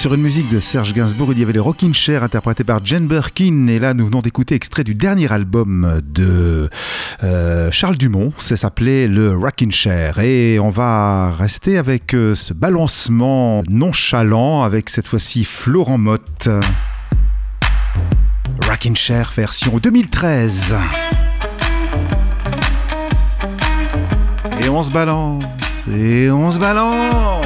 Sur une musique de Serge Gainsbourg, il y avait les Rockin' Chair interprétés par Jane Birkin. Et là, nous venons d'écouter extrait du dernier album de Charles Dumont. Ça s'appelait le Rockin' Chair. Et on va rester avec ce balancement nonchalant avec cette fois-ci Florent Mott. Rockin' Chair version 2013. Et on se balance, et on se balance.